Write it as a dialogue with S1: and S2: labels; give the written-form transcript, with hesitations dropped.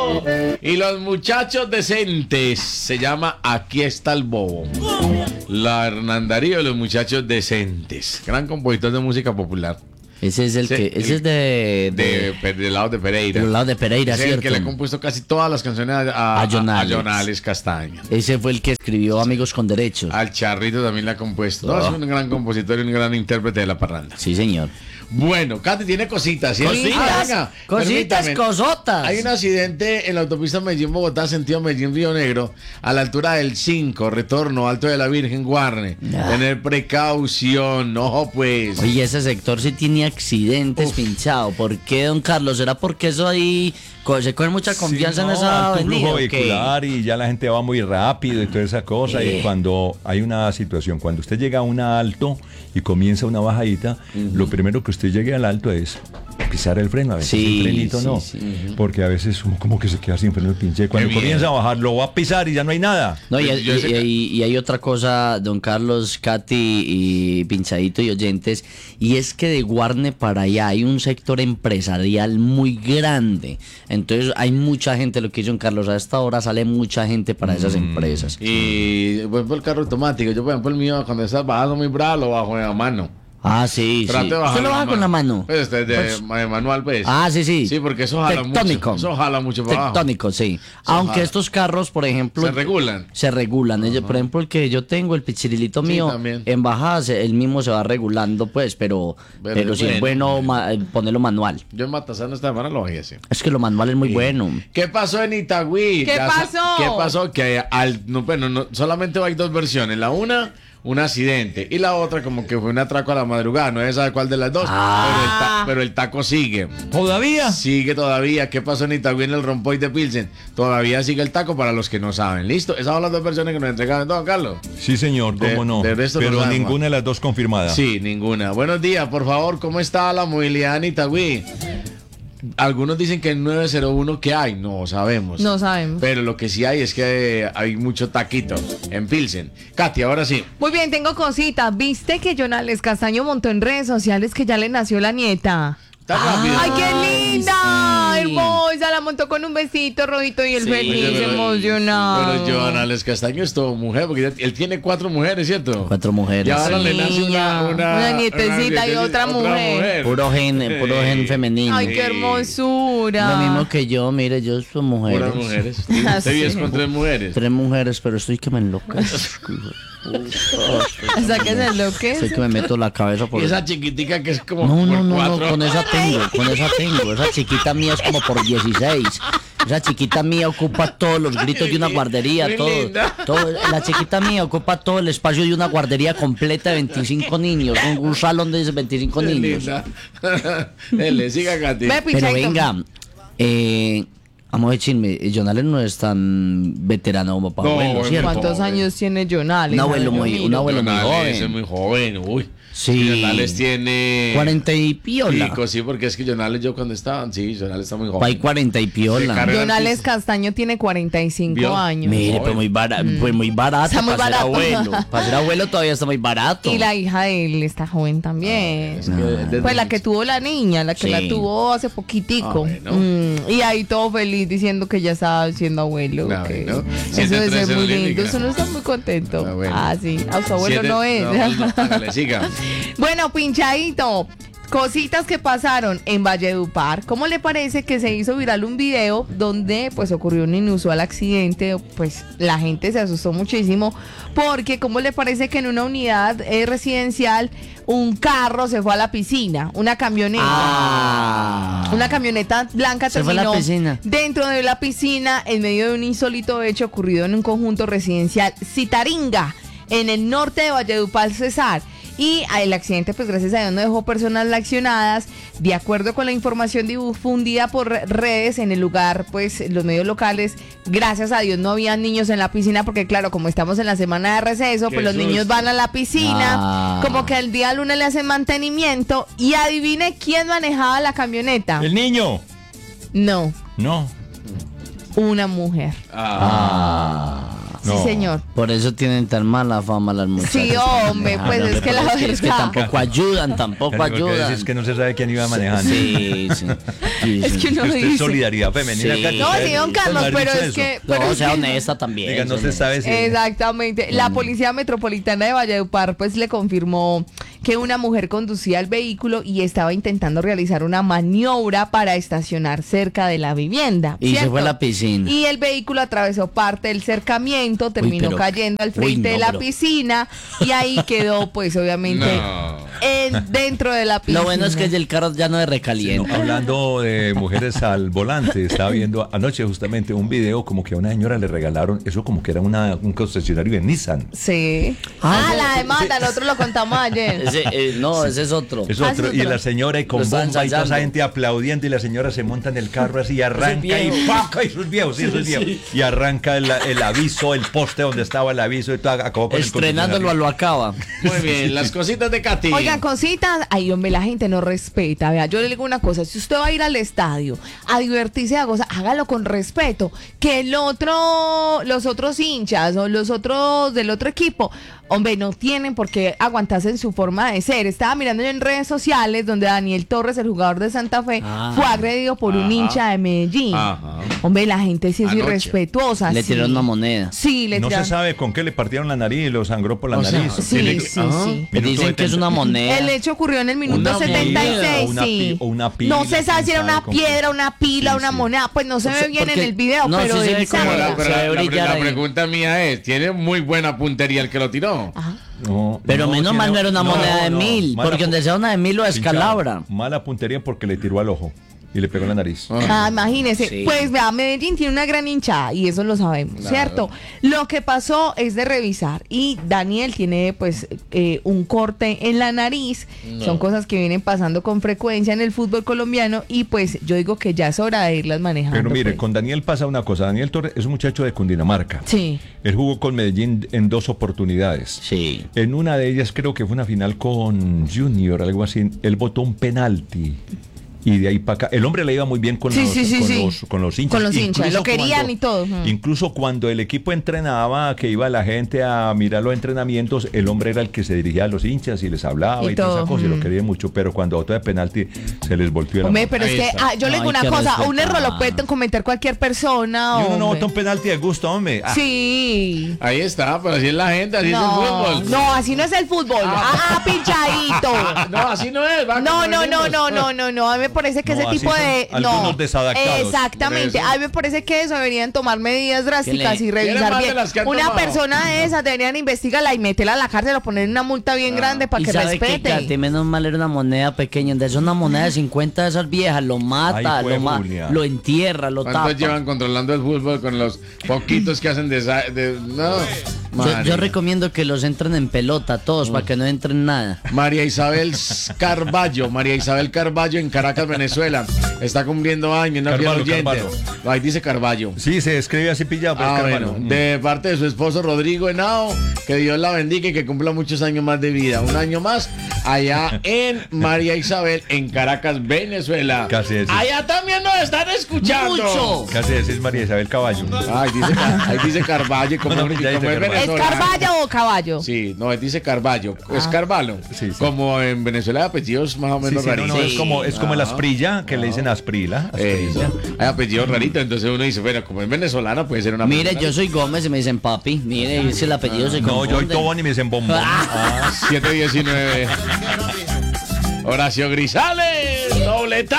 S1: Y los muchachos decentes se llama Aquí está el bobo. La Hernandarío de los muchachos decentes. Gran compositor de música popular.
S2: Ese es ese es
S1: del lado de Pereira.
S2: Del lado de Pereira,
S1: Ese es
S2: ¿cierto?
S1: el que le ha compuesto casi todas las canciones a Jonales Castaño.
S2: Ese fue el que escribió Amigos con Derechos.
S1: Al Charrito también le ha compuesto. No, es un gran compositor y un gran intérprete de la parranda.
S2: Sí, señor.
S1: Bueno, Katy tiene cositas. ¿Sí?
S2: Cositas, cosotas.
S1: Hay un accidente en la autopista Medellín-Bogotá, sentido Medellín-Río Negro, a la altura del 5, retorno, Alto de la Virgen, Guarne. Tener precaución, ojo pues.
S2: Oye, ese sector sí tiene accidentes pinchado. ¿Por qué, don Carlos? ¿Será porque eso ahí se coge mucha confianza en esa avenida?
S3: Flujo vehicular y ya la gente va muy rápido y toda esa cosa. Y cuando hay una situación, cuando usted llega a un alto y comienza una bajadita, lo primero que usted llegue al alto es pisar el freno, a veces sin frenito no, porque a veces uno como que se queda sin freno el pinche. Cuando comienza a bajar, lo va a pisar y ya no hay nada.
S2: No, y hay otra cosa, don Carlos, Katy y Pinchadito y oyentes, y es que de Guarne para allá hay un sector empresarial muy grande. Entonces hay mucha gente, lo que hizo don Carlos, a esta hora sale mucha gente para esas empresas.
S1: Y por ejemplo el carro automático, yo por ejemplo el mío cuando estás bajando muy bravo lo bajo de la mano.
S2: Ah, sí, sí.
S1: ¿Usted
S2: lo baja con la mano?
S1: Pues este de manual, pues.
S2: Ah, sí, sí.
S1: Sí, porque eso jala
S2: Tectónico.
S1: mucho. Eso jala mucho para abajo.
S2: Tectónico, sí. Aunque estos carros, por ejemplo...
S1: Se regulan.
S2: Se regulan. Por ejemplo, el que yo tengo, el pichirilito mío,
S1: también.
S2: en bajadas, él mismo se va regulando, pues, pero sí es bueno ponerlo manual.
S1: Yo en Matasana esta semana lo bajé así.
S2: Es que lo manual es muy bueno.
S1: ¿Qué pasó en Itagüí?
S4: ¿Qué pasó?
S1: Que solamente hay dos versiones. La una, un accidente, y la otra como que fue un atraco a la madrugada. No se sabe cuál de las dos, pero el taco sigue.
S3: ¿Todavía?
S1: Sigue todavía. ¿Qué pasó en Itagüí en el Rompoy de Pilsen? Todavía sigue el taco para los que no saben. ¿Listo? Esas son las dos versiones que nos entregaron, don Carlos.
S3: Sí, señor, cómo no. Pero ninguna de las dos confirmada.
S1: Sí, ninguna. Buenos días, por favor, ¿cómo está la movilidad en Itagüí? Algunos dicen que en 901 ¿qué hay? No sabemos.
S4: No sabemos.
S1: Pero lo que sí hay es que hay mucho taquito en Pilsen. Katy, ahora sí.
S4: Muy bien, tengo cositas. ¿Viste que Jonales Castaño montó en redes sociales que ya le nació la nieta?
S1: Está rápido.
S4: ¡Ay, qué linda!
S2: Sí.
S4: Hermosa, la montó con un besito rojito y el feliz,
S1: Pero
S4: emocionado.
S1: Jonales Castaño es todo mujer, porque él tiene 4 mujeres, ¿cierto?
S2: 4 mujeres.
S1: Y ahora le nace
S4: una nietecita y otra mujer.
S2: Puro gen femenino.
S4: ¡Ay, qué hermosura!
S2: Lo mismo que yo, mire, yo soy mujer.
S1: Puras mujeres. ¿Usted vives con 3 mujeres?
S2: 3 mujeres, pero estoy que me enloquezco.
S4: O sea, que se enloquece.
S2: Sé que me meto la cabeza por...
S1: Y esa chiquitica que es como
S2: No,
S1: 4.
S2: con esa tengo. Esa chiquita mía es como por 16. Esa chiquita mía ocupa todos los gritos de una guardería,
S1: muy
S2: todo.
S1: linda.
S2: La chiquita mía ocupa todo el espacio de una guardería completa de 25 niños, un salón de 25 niños.
S1: Dele, siga, Katy.
S4: Ve,
S2: Pero
S4: Pinchadito.
S2: venga, vamos a decirme, Jonales no es tan veterano como para abuelo, ¿cierto?
S4: ¿Cuántos años tiene Jonales?
S2: Un abuelo muy
S1: Jonales es
S2: joven.
S1: muy joven, uy.
S2: Sí.
S1: Jonales tiene
S2: 40 y piola.
S1: Pico, sí, porque es que Jonales yo cuando estaban, sí, Jonales está muy joven.
S2: Hay 40 y piola.
S1: carga-
S4: Jonales Castaño tiene 45
S1: ¿Vio?
S4: años.
S2: Mire, pues muy barato.
S4: Está muy
S2: para ser
S4: barato.
S2: abuelo. Para ser abuelo todavía está muy barato.
S4: Y la hija de él está joven también.
S1: Es que desde
S4: Pues la que tuvo la niña, la que
S2: Sí.
S4: la tuvo hace poquitico.
S1: bueno.
S4: Y ahí todo feliz diciendo que ya estaba siendo abuelo.
S1: Ah,
S4: que
S1: bueno.
S4: eso debe ser
S1: 7:13
S4: muy
S1: Olímpica.
S4: lindo. Eso no está muy contento.
S1: Ah, bueno.
S4: Sí. A su abuelo no es.
S1: Hágale, siga.
S4: Bueno, Pinchadito, cositas que pasaron en Valledupar. ¿Cómo le parece que se hizo viral un video donde pues ocurrió un inusual accidente? Pues la gente se asustó muchísimo porque ¿cómo le parece que en una unidad residencial un carro se fue a la piscina? Una camioneta. Una camioneta blanca
S2: Se fue a la
S4: terminó
S2: piscina.
S4: dentro de la piscina en medio de un insólito hecho ocurrido en un conjunto residencial Citaringa, en el norte de Valledupar, Cesar. Y el accidente, pues gracias a Dios, no dejó personas lesionadas. De acuerdo con la información difundida por redes en el lugar, pues los medios locales, gracias a Dios no había niños en la piscina, porque claro, como estamos en la semana de receso, pues los niños van a la piscina, como que el día lunes le hacen mantenimiento. Y adivine quién manejaba la camioneta.
S3: ¿El niño?
S4: No,
S3: No.
S4: una mujer. Sí,
S3: No.
S4: señor.
S2: Por eso tienen tan mala fama las muchachas.
S4: Sí, hombre,
S2: Manejando,
S4: pues es que la
S2: pero es que
S4: verdad.
S2: tampoco ayudan, tampoco
S3: Porque
S2: ayudan.
S3: es que no se sabe quién iba manejando.
S2: Sí, sí. Sí,
S4: Es
S2: sí.
S4: que uno
S3: Usted es
S4: dice.
S3: solidaridad femenina.
S2: Sí.
S3: Katy,
S4: No,
S3: usted-
S4: sí, don
S3: usted
S4: Carlos,
S3: no ha
S4: pero
S3: dicho
S4: es
S3: eso.
S4: que.
S2: No,
S4: pero es
S2: sea
S4: que-
S2: honesta también.
S3: Diga, no
S2: sea
S3: se
S2: honesta.
S3: sabe si...
S4: Exactamente. La Policía Metropolitana de Valledupar pues le confirmó que una mujer conducía el vehículo y estaba intentando realizar una maniobra para estacionar cerca de la vivienda.
S2: Y se
S4: ¿cierto?
S2: fue a la piscina.
S4: Y el vehículo atravesó parte del cercamiento, terminó
S2: pero-
S4: cayendo al
S2: uy,
S4: frente
S2: no,
S4: de la
S2: pero-
S4: piscina y ahí quedó pues obviamente
S1: No.
S4: dentro de la piscina.
S2: Lo bueno es que el carro ya no es recaliente.
S3: No, hablando de mujeres al volante, estaba viendo anoche justamente un video como que a una señora le regalaron, eso como que era un concesionario de Nissan.
S4: Sí. La demanda, nosotros lo contamos ayer.
S2: No, ese es otro.
S3: Es
S4: Ah,
S3: otro,
S4: es
S3: y
S4: otro.
S3: la señora y con
S2: Lo están
S3: bomba y toda esa
S2: ensayando.
S3: gente aplaudiendo y la señora se monta en el carro así y arranca y
S2: viejo.
S3: ¡paca! Y sus viejos, sí, sus viejos. Y arranca el aviso, el poste donde estaba el aviso y todo, acabó con el
S2: Estrenándolo lo acaba.
S1: Muy bien, las cositas de Katy.
S4: Oigan, cositas, ay, hombre, la gente no respeta. Vea, yo le digo una cosa, si usted va a ir al estadio a divertirse a gozar, hágalo con respeto. Que los otros hinchas o los otros del otro equipo, hombre, no tienen por qué aguantarse en su forma de ser. Estaba mirando yo en redes sociales donde Daniel Torres, el jugador de Santa Fe, fue agredido por un
S1: Ajá.
S4: hincha de Medellín.
S1: Ajá.
S4: Hombre, la gente sí es
S1: Anoche.
S4: irrespetuosa.
S2: Le
S4: sí.
S2: tiraron una moneda.
S4: Sí, le
S3: No se
S4: tiraron.
S3: sabe con qué le partieron la nariz y lo sangró por la
S1: O sea,
S3: nariz.
S4: Sí,
S3: Tiene
S4: sí,
S3: que-
S4: sí.
S3: Minuto
S2: Dicen que es una moneda.
S4: El hecho ocurrió en el minuto
S1: Una moneda
S4: 76,
S3: o una
S4: sí.
S3: o una pila,
S4: no se sabe si era
S3: quién
S4: una
S3: sabe con qué.
S4: piedra, una pila,
S3: Sí,
S4: una
S3: sí.
S4: moneda. Pues no se ve bien en
S2: porque-
S4: el video,
S2: no,
S4: pero
S2: sí se
S4: él
S2: ve como
S4: sabe.
S2: la-
S1: Pero
S2: se ve brillar
S1: la
S2: ahí.
S1: pregunta mía es, ¿tiene muy buena puntería el que lo tiró?
S4: Ajá.
S3: No,
S2: Pero
S3: no,
S2: menos mal
S3: tiene-
S2: no era una moneda de
S3: no,
S2: 1000,
S3: mala
S2: porque
S3: pu-
S2: donde sea una de 1000 lo
S3: Pinchado.
S2: descalabra.
S3: Mala puntería porque le tiró al ojo y le pegó en la nariz.
S4: Ah, imagínese.
S2: Sí.
S4: Pues vea, Medellín tiene una gran hinchada y eso lo sabemos,
S1: Claro.
S4: ¿cierto? Lo que pasó es de revisar y Daniel tiene pues un corte en la nariz. Son cosas que vienen pasando con frecuencia en el fútbol colombiano y pues yo digo que ya es hora de irlas manejando.
S3: Pero mire,
S4: pues.
S3: con Daniel pasa una cosa. Daniel Torres es un muchacho de Cundinamarca.
S4: Sí.
S3: Él jugó con Medellín en 2 oportunidades.
S2: Sí.
S3: En una de ellas creo que fue una final con Junior, algo así. Él botó un penalti. Y de ahí para acá. El hombre le iba muy bien con,
S4: Sí,
S3: los,
S4: sí, sí,
S3: con,
S4: sí.
S3: con los hinchas.
S4: Con los hinchas,
S3: Incluso
S4: lo querían y todo.
S3: Incluso cuando el equipo entrenaba, que iba la gente a mirar los entrenamientos, el hombre era el que se dirigía a los hinchas y les hablaba
S4: Y
S3: y, toda
S4: todo,
S3: esa cosa. Y lo quería mucho. Pero cuando botó de penalti, se les volteó la
S4: Hombre,
S3: mano.
S4: pero es
S1: Ahí
S4: que
S1: está.
S4: yo le digo
S2: No, hay
S4: una
S2: que
S4: cosa, un
S2: respetar.
S4: error lo puede cometer cualquier persona.
S3: Y uno no
S4: hombre.
S3: bota un penalti de gusto, hombre. Ah,
S4: Sí.
S1: Ahí está, pero así es la gente, así es el
S4: No,
S1: fútbol.
S4: no, así no es el fútbol. Pinchadito.
S1: No, así no es. va,
S4: No,
S1: como
S4: no, no,
S1: venimos.
S4: no. A mí me parece que
S3: No,
S4: ese
S3: así
S4: tipo
S3: son
S4: de.
S3: algunos
S4: No.
S3: desadaptados.
S4: Exactamente.
S1: Por eso.
S4: A mí me parece que eso deberían tomar medidas drásticas
S2: ¿Quién
S4: y
S2: le-
S1: quieren
S4: revisar
S1: más de
S4: bien.
S1: las que han
S4: Una
S1: tomado?
S4: persona de esas deberían investigarla y meterla a la cárcel o poner una multa bien grande para
S2: Y
S4: que
S2: sabe que
S4: respete.
S2: Katy, menos mal era una moneda pequeña, de una moneda de 50 de esas viejas, lo mata,
S3: Ay, fue
S2: lo,
S3: Julia.
S2: lo entierra, lo tapa.
S1: ¿Cuántos llevan controlando el fútbol con los poquitos que hacen no,
S2: Yo
S1: María.
S2: recomiendo que los entren en pelota todos para que no entren nada.
S1: María Isabel Carballo en Caracas, Venezuela. Está cumpliendo años, una fiel
S3: Carvalho,
S1: oyente.
S3: Carvalho.
S1: Ahí dice Carballo.
S3: Sí, se escribe así pillado, pero es Carvalho.
S1: Bueno, de parte de su esposo Rodrigo Henao, que Dios la bendiga y que cumpla muchos años más de vida. Un año más allá en María Isabel, en Caracas, Venezuela.
S3: Casi es.
S1: Allá también nos están escuchando.
S2: ¡Mucho!
S3: Casi decís María Isabel Caballo.
S1: Ahí dice Carballo, como,
S3: No,
S1: como
S3: ya
S1: es
S3: dice Carvalho.
S4: ¿Es
S1: venezolano.
S4: Carvalho o caballo?
S1: Sí, no, dice Carballo. Es Carvalho.
S3: Sí, sí.
S1: Como en Venezuela hay apellidos más o
S3: Sí,
S1: menos
S3: sí, no,
S1: raritos.
S3: no, es como el
S1: Ajá.
S3: Asprilla, que le dicen Asprila.
S1: Eso. Hay apellidos raritos, entonces uno dice, bueno, como es venezolana, puede ser una
S2: Mire,
S1: persona.
S2: yo soy Gómez y me dicen papi. Mire, ese el apellido se
S3: No, yo
S2: confunde.
S3: y Tobón y me dicen bombón.
S1: Ah, 719. Horacio Grisales, dobleta.